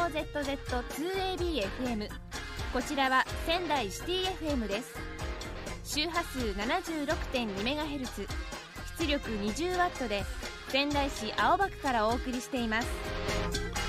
ZZ2ABFM、 こちらは仙台シティ FM です。周波数 76.2MHz、 出力 20W で仙台市青葉区からお送りしています。